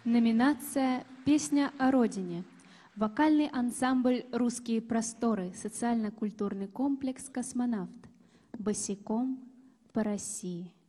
Номинация «Песня о родине». Вокальный ансамбль «Русские просторы», социально-культурный комплекс «Космонавт». Босиком по России.